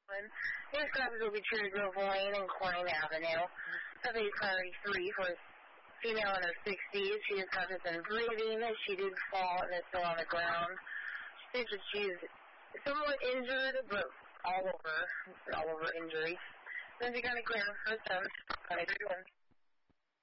Next stop will be Cherry Grove Lane and Klein Avenue. FA priority 3 for a female in her 60s. She is conscious and breathing. She did fall and is still on the ground. She thinks that she's somewhat injured, but all over injury. Then you got to clear her 7.